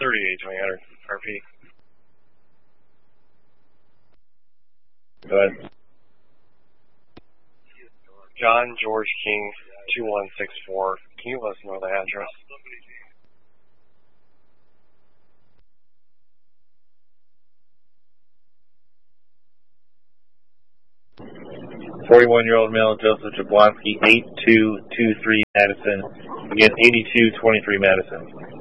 38,2000 RP. Go ahead. John George King 2164. Can you let us know the address? 41-year-old male, Joseph Jablonski, 8223 Madison. Again, 8223 Madison.